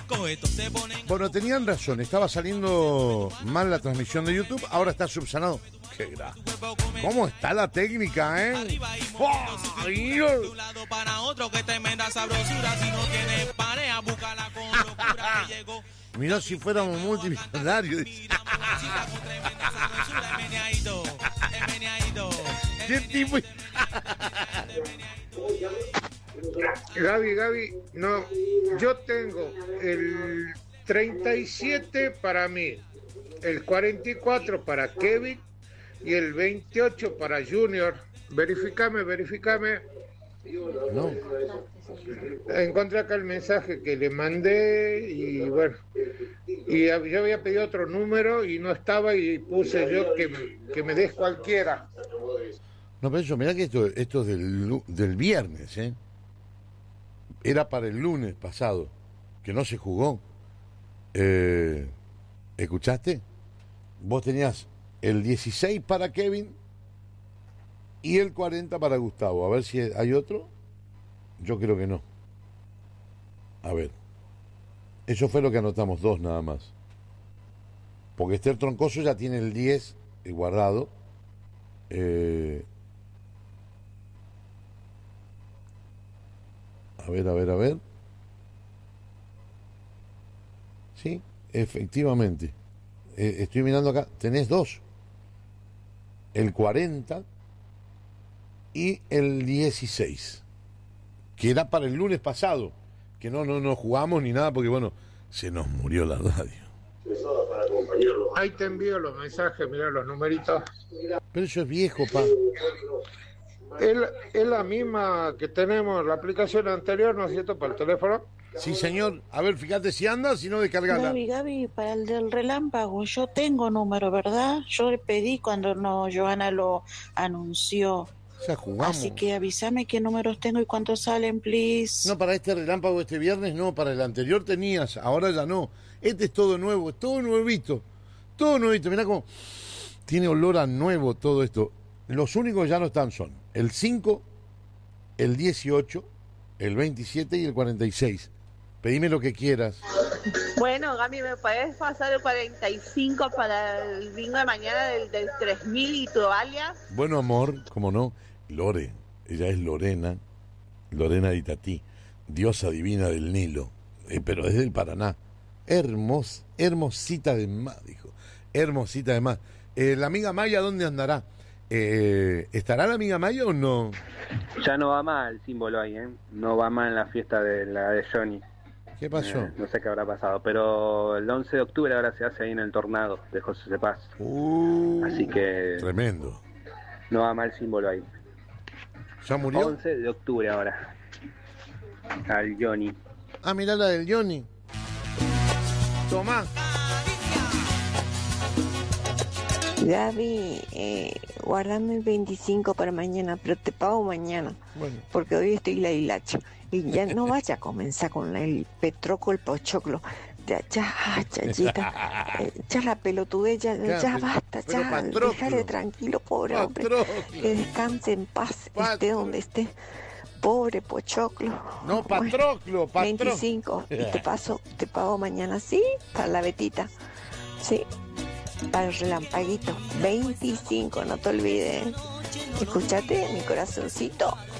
Bueno, tenían razón, estaba saliendo mal la transmisión de YouTube, ahora está subsanado. ¡Qué gra! ¿Cómo está la técnica, eh? ¡Oh, Dios! Mirá si fuéramos multimillonarios. ¿Qué tipo? Gaby, no, yo tengo el 37 para mí, el 44 para Kevin y el 28 para Junior. Verificame. No. Encontré acá el mensaje que le mandé y bueno, y yo había pedido otro número y no estaba y puse yo que me des cualquiera. No, pero eso, mirá que esto es del viernes, ¿eh? Era para el lunes pasado, que no se jugó. ¿Escuchaste? Vos tenías el 16 para Kevin y el 40 para Gustavo. A ver si hay otro. Yo creo que no. A ver. Eso fue lo que anotamos, 2 nada más. Porque Esther Troncoso ya tiene el 10 guardado. A ver. Sí, efectivamente. Estoy mirando acá. Tenés 2. El 40 y el 16. Que era para el lunes pasado. Que no jugamos ni nada porque, bueno, se nos murió la radio. Ahí te envío los mensajes, mirá los numeritos. Pero eso es viejo, pa. Es la misma que tenemos en la aplicación anterior, ¿no es cierto? Para el teléfono. Sí, señor. A ver, fíjate si anda, si no descargala. Gaby, para el del relámpago, yo tengo número, ¿verdad? Yo le pedí cuando Johanna lo anunció. Ya jugamos. Así que avísame qué números tengo y cuántos salen, please. No, para este relámpago este viernes no, para el anterior tenías, ahora ya no. Este es todo nuevo, es todo nuevito. Todo nuevito, mirá cómo tiene olor a nuevo todo esto. Los únicos ya no están son el 5, el 18, el 27 y el 46. Pedime lo que quieras. Bueno, Gaby, ¿me puedes pasar el 45 para el bingo de mañana del 3000 y tu alias? Bueno, amor, cómo no. Lore, ella es Lorena de Itatí, diosa divina del Nilo, pero es del Paraná. Hermosita de más, dijo. Hermosita de más. La amiga Maya, ¿dónde andará? ¿Estará la amiga Maya o no? Ya no va más el símbolo ahí, ¿eh? No va más en la fiesta de la de Johnny. ¿Qué pasó? No sé qué habrá pasado, pero el 11 de octubre ahora se hace ahí en el Tornado de José de Paz. Así que... Tremendo. No va mal el símbolo ahí. ¿Ya murió? 11 de octubre ahora. Al Johnny. Ah, mirá la del Johnny. Tomá. Gaby, guardame el 25 para mañana, pero te pago mañana. Bueno. Porque hoy estoy la hilacha. Y ya no vaya a comenzar con el petroco, el pochoclo. Ya, Chayita. Ya la pelotudez, ya basta, ya. Déjale tranquilo, pobre hombre. Que descanse en paz, esté donde esté. Pobre pochoclo. No, Patroclo. 25. Y te pago mañana, ¿sí? Para la vetita. Sí. Para el relampaguito. 25, no te olvides. Escúchate, mi corazoncito.